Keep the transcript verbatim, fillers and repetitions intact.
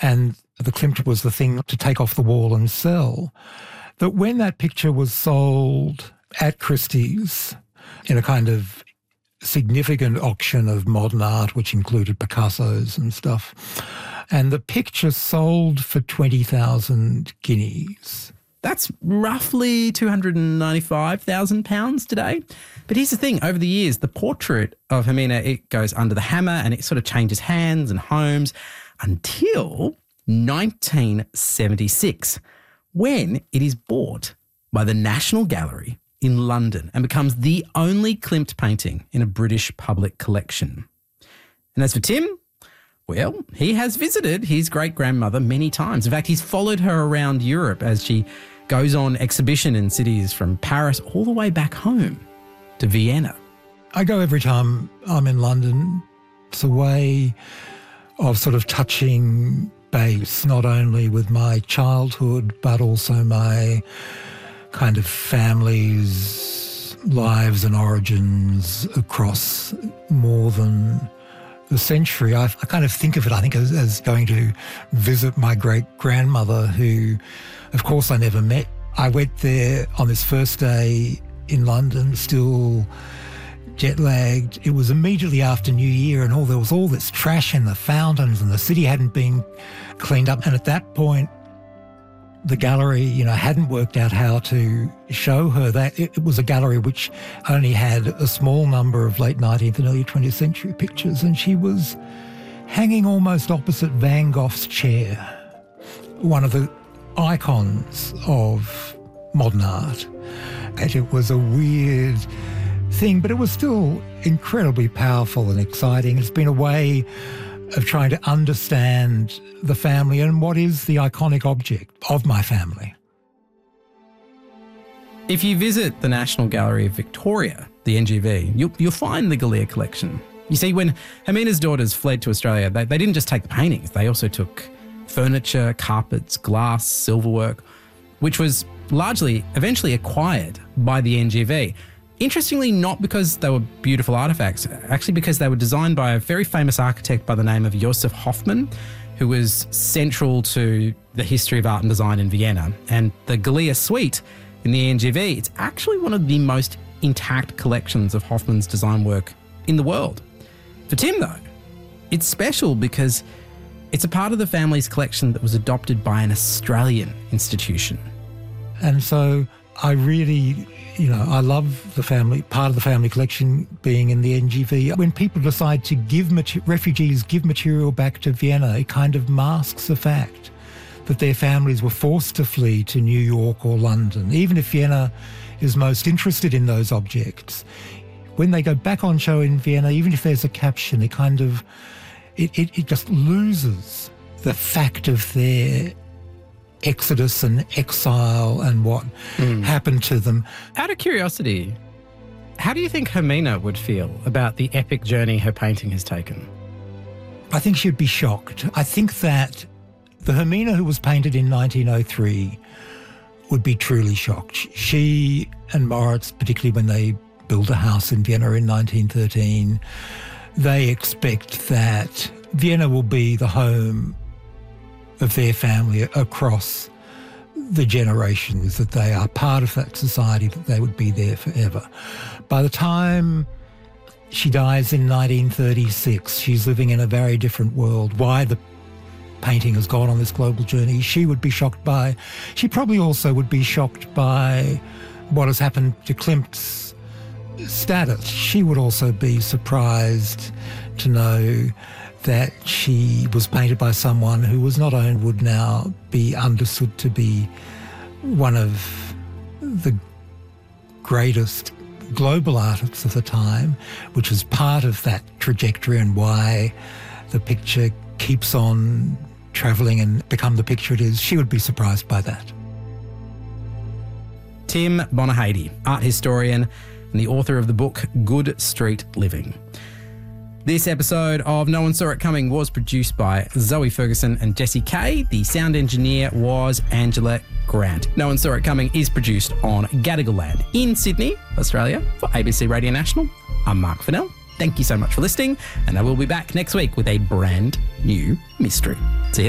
and the Klimt was the thing to take off the wall and sell, that when that picture was sold at Christie's in a kind of significant auction of modern art, which included Picasso's and stuff, and the picture sold for twenty thousand guineas. That's roughly two hundred ninety-five thousand pounds today. But here's the thing, over the years, the portrait of Hermina, it goes under the hammer and it sort of changes hands and homes until nineteen seventy-six, when it is bought by the National Gallery in London and becomes the only Klimt painting in a British public collection. And as for Tim, well, he has visited his great-grandmother many times. In fact, he's followed her around Europe as she goes on exhibition in cities from Paris all the way back home to Vienna. I go every time I'm in London. It's a way of sort of touching base, not only with my childhood, but also my kind of family's lives and origins across more than a century. I, I kind of think of it, I think, as, as going to visit my great-grandmother, who, of course, I never met. I went there on this first day in London, still jet-lagged. It was immediately after New Year, and all there was all this trash in the fountains, and the city hadn't been cleaned up. And at that point, the gallery, you know, hadn't worked out how to show her that. It, it was a gallery which only had a small number of late nineteenth and early twentieth century pictures, and she was hanging almost opposite Van Gogh's chair, one of the icons of modern art. And it was a weird thing, but it was still incredibly powerful and exciting. It's been a way of trying to understand the family and what is the iconic object of my family. If you visit the National Gallery of Victoria, the N G V, you'll, you'll find the Gallia collection. You see, when Hermina's daughters fled to Australia, they, they didn't just take the paintings, they also took furniture, carpets, glass, silverwork, which was largely eventually acquired by the N G V. Interestingly, not because they were beautiful artefacts, actually because they were designed by a very famous architect by the name of Josef Hoffmann, who was central to the history of art and design in Vienna. And the Gallia suite in the N G V, it's actually one of the most intact collections of Hoffmann's design work in the world. For Tim, though, it's special because it's a part of the family's collection that was adopted by an Australian institution. And so I really, you know, I love the family, part of the family collection being in the N G V. When people decide to give, mater- refugees give material back to Vienna, it kind of masks the fact that their families were forced to flee to New York or London. Even if Vienna is most interested in those objects, when they go back on show in Vienna, even if there's a caption, it kind of, it, it, it just loses the fact of their exodus and exile and what mm. happened to them. Out of curiosity, how do you think Hermina would feel about the epic journey her painting has taken? I think she'd be shocked. I think that the Hermina who was painted in nineteen oh three would be truly shocked. She and Moritz, particularly when they built a house in Vienna in nineteen thirteen, they expect that Vienna will be the home of their family across the generations, that they are part of that society, that they would be there forever. By the time she dies in nineteen thirty-six, she's living in a very different world. Why the painting has gone on this global journey, she would be shocked by. She probably also would be shocked by what has happened to Klimt's status. She would also be surprised to know that she was painted by someone who was not only would now be understood to be one of the greatest global artists of the time, which was part of that trajectory and why the picture keeps on travelling and become the picture it is. She would be surprised by that. Tim Bonyhady, art historian and the author of the book Good Street Living. This episode of No One Saw It Coming was produced by Zoe Ferguson and Jessie Kay. The sound engineer was Angela Grant. No One Saw It Coming is produced on Gadigal land in Sydney, Australia. For A B C Radio National, I'm Mark Fennell. Thank you so much for listening, and I will be back next week with a brand new mystery.